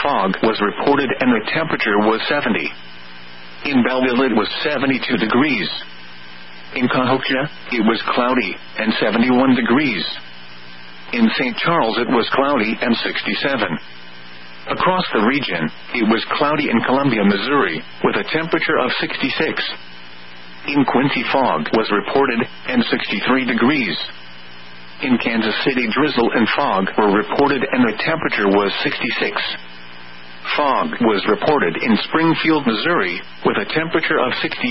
fog was reported and the temperature was 70. In Belleville it was 72 degrees. In Cahokia, it was cloudy and 71 degrees. In St. Charles it was cloudy and 67. Across the region, it was cloudy in Columbia, Missouri, with a temperature of 66. In Quincy fog was reported and 63 degrees. In Kansas City drizzle and fog were reported and the temperature was 66. Fog was reported in Springfield, Missouri, with a temperature of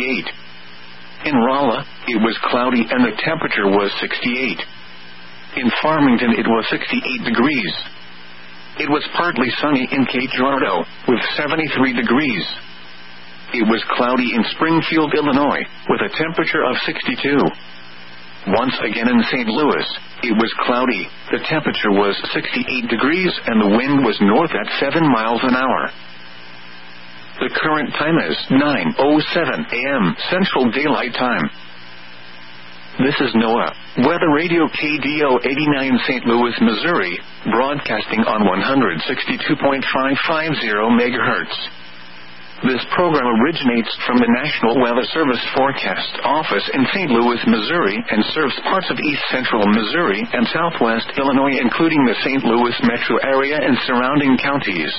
68. In Rolla, it was cloudy and the temperature was 68. In Farmington it was 68 degrees. It was partly sunny in Cape Girardeau, with 73 degrees. It was cloudy in Springfield, Illinois, with a temperature of 62. Once again in St. Louis, it was cloudy, the temperature was 68 degrees and the wind was north at 7 miles an hour. The current time is 9:07 a.m. Central Daylight Time. This is NOAA, Weather Radio KDO 89 St. Louis, Missouri, broadcasting on 162.550 MHz. This program originates from the National Weather Service Forecast Office in St. Louis, Missouri, and serves parts of east central Missouri and southwest Illinois, including the St. Louis metro area and surrounding counties.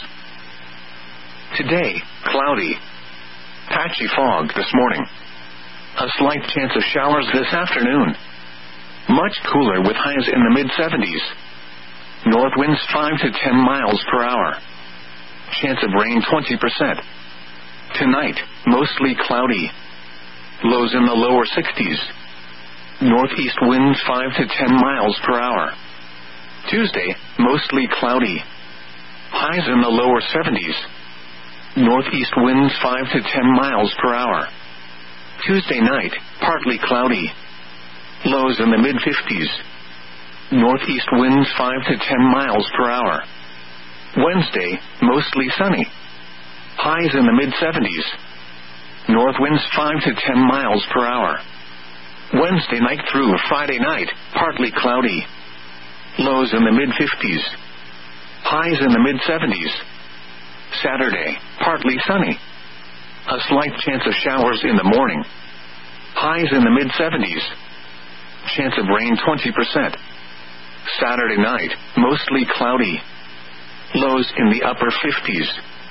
Today, cloudy. Patchy fog this morning. A slight chance of showers this afternoon. Much cooler with highs in the mid-70s. North winds 5 to 10 miles per hour. Chance of rain 20%. Tonight, mostly cloudy. Lows in the lower 60s. Northeast winds 5 to 10 miles per hour. Tuesday, mostly cloudy. Highs in the lower 70s. Northeast winds 5 to 10 miles per hour. Tuesday night, partly cloudy. Lows in the mid-50s. Northeast winds 5 to 10 miles per hour. Wednesday, mostly sunny. Highs in the mid-70s. North winds 5 to 10 miles per hour. Wednesday night through Friday night, partly cloudy. Lows in the mid-50s. Highs in the mid-70s. Saturday, partly sunny. A slight chance of showers in the morning. Highs in the mid-70s. Chance of rain 20%. Saturday night, mostly cloudy. Lows in the upper 50s.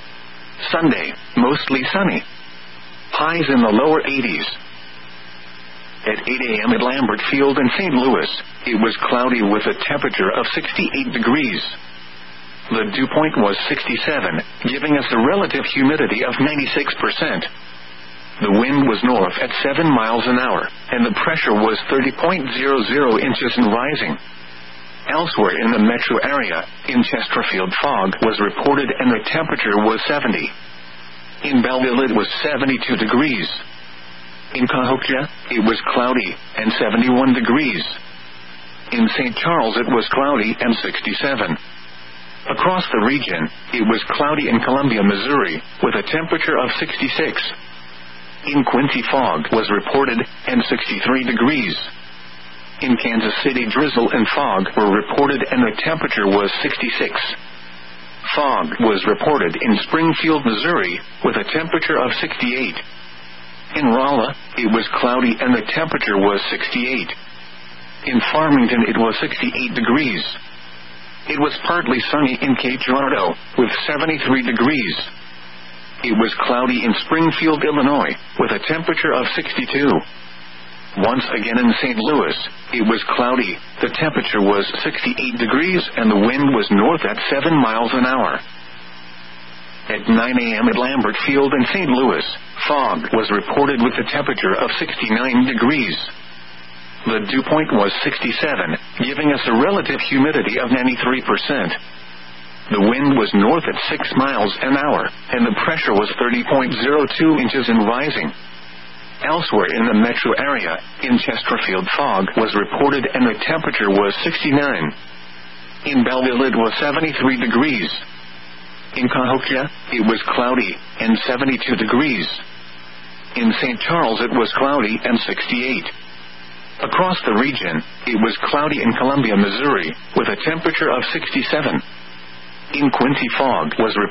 Sunday, mostly sunny. Highs in the lower 80s. At 8 a.m. at Lambert Field in St. Louis, it was cloudy with a temperature of 68 degrees. The dew point was 67, giving us a relative humidity of 96%. The wind was north at 7 miles an hour, and the pressure was 30.00 inches and rising. Elsewhere in the metro area, in Chesterfield fog was reported and the temperature was 70. In Belleville it was 72 degrees. In Cahokia, it was cloudy and 71 degrees. In St. Charles it was cloudy and 67. Across the region, it was cloudy in Columbia, Missouri, with a temperature of 66. In Quincy fog was reported and 63 degrees. In Kansas City drizzle and fog were reported and the temperature was 66. Fog was reported in Springfield, Missouri, with a temperature of 68. In Rolla, it was cloudy and the temperature was 68. In Farmington it was 68 degrees. It was partly sunny in Cape Girardeau, with 73 degrees. It was cloudy in Springfield, Illinois, with a temperature of 62. Once again in St. Louis, it was cloudy, the temperature was 68 degrees and the wind was north at 7 miles an hour. At 9 a.m. at Lambert Field in St. Louis, fog was reported with a temperature of 69 degrees. The dew point was 67, giving us a relative humidity of 93%. The wind was north at 6 miles an hour, and the pressure was 30.02 inches and rising. Elsewhere in the metro area, in Chesterfield fog was reported and the temperature was 69. In Belleville it was 73 degrees. In Cahokia, it was cloudy and 72 degrees. In St. Charles it was cloudy and 68. Across the region, it was cloudy in Columbia, Missouri, with a temperature of 67. In Quincy fog was reported